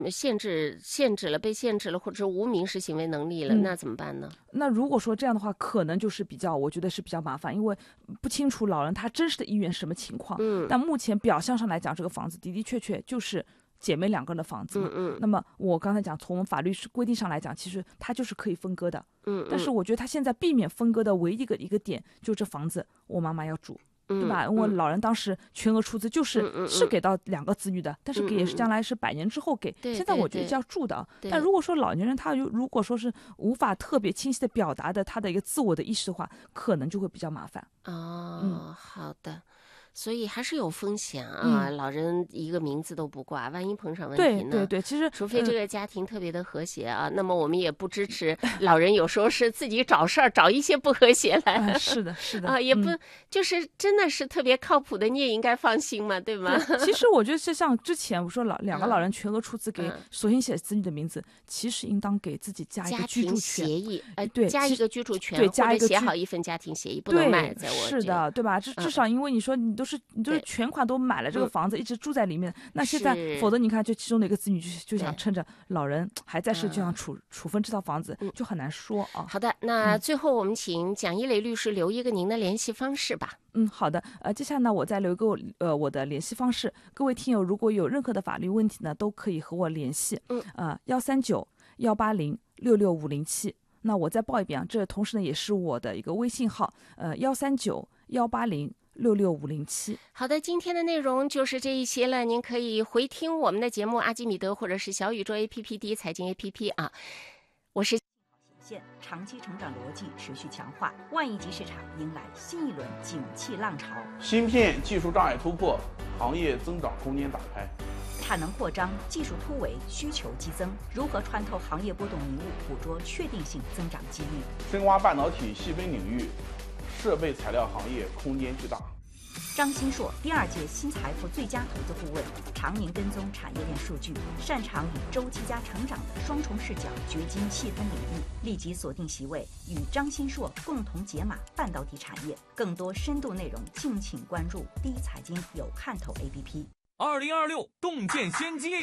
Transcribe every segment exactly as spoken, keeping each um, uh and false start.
限制限制了，被限制了，或者是无民事行为能力了，嗯、那怎么办呢？ 那如果说这样的话，可能就是比较，我觉得是比较麻烦，因为不清楚老人他真实的意愿是什么情况。 嗯， 但目前表象上来讲，这个房子的的确确就是姐妹两个人的房子嘛。 嗯嗯。 那么我刚才讲，从我们法律规定上来讲，其实它就是可以分割的。 嗯嗯。 但是我觉得他现在避免分割的唯一一个一个点，就这房子我妈妈要住。对吧？因为老人当时全额出资就是嗯嗯是给到两个子女的，但是给也是将来是百年之后给。 嗯、 现在我觉得是要住的。但如果说老年人他如果说是无法特别清晰的表达的他的一个自我的意识的话，可能就会比较麻烦。 哦，嗯、好的。所以还是有风险啊！ 嗯、 老人一个名字都不挂，万一碰上问题呢？ 对对对，其实除非这个家庭特别的和谐啊，呃、那么我们也不支持老人有时候是自己找事儿，找一些不和谐来。 啊、是的，是的啊，也不、 嗯、 就是真的是特别靠谱的，你也应该放心嘛，对吗？ 对其实我觉得是像之前我说老两个老人全额出资给索性写子女的名字，嗯、其实应当给自己加一个居住权协议，呃， 对， 加一个居住权， 对，加一个写好一份家庭协议，不能卖在我这。 是的，对吧？至至少因为你说你都是你都是全。全款都买了这个房子，嗯、一直住在里面。那现在，否则你看，就其中的一个子女就就想趁着老人还在世，就想处、嗯、处分这套房子，就很难说啊。 好的，那最后我们请蒋一磊律师留一个您的联系方式吧。 嗯，好的。呃，接下来呢，我再留一个呃我的联系方式。各位听友，如果有任何的法律问题呢，都可以和我联系。 嗯， 呃，幺三九幺八零六六五零七。那我再报一遍啊，这同时呢也是我的一个微信号，呃，幺三九幺八零。六六五零七。 好的，今天的内容就是这一些了。您可以回听我们的节目阿基米德或者是小宇宙 A P P 第一财经 A P P 啊。我是线长期成长逻辑持续强化，万亿级市场迎来新一轮景气浪潮。 芯片技术障碍突破，行业增长空间打开。 产能扩张，技术突围，需求激增，如何穿透行业波动迷雾，捕捉确定性增长机遇？ 深挖半导体细分领域。设备材料行业空间巨大。 张新硕第二届新财富最佳投资顾问，常年跟踪产业链数据，擅长以周期加成长的双重视角掘金细分领域。立即锁定席位，与张新硕共同解码半导体产业。更多深度内容，敬请关注第一财经有看头 A P P。 二零二六洞见先机，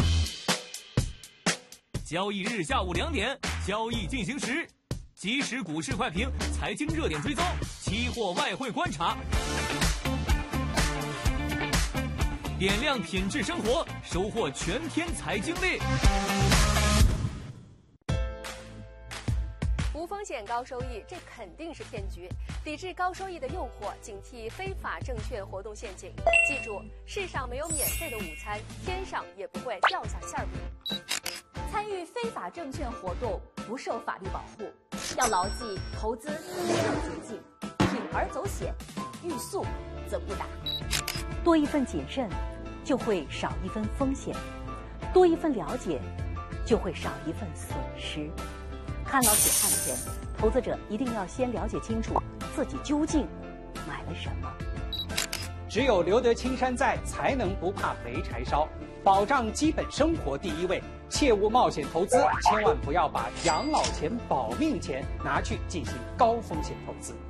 交易日下午两点，交易进行时。即时股市快评，财经热点追踪，期货外汇观察，点亮品质生活，收获全天财经力。 无风险高收益，这肯定是骗局。抵制高收益的诱惑，警惕非法证券活动陷阱。记住，世上没有免费的午餐，天上也不会掉下馅饼。 参与非法证券活动不受法律保护，要牢记投资没有捷径，铤而走险，欲速则不达。 多一份谨慎，就会少一分风险；多一份了解，就会少一份损失。看牢且看钱，投资者一定要先了解清楚自己究竟买了什么。 只有留得青山在，才能不怕没柴烧。保障基本生活第一位，切勿冒险投资，千万不要把养老钱、保命钱拿去进行高风险投资。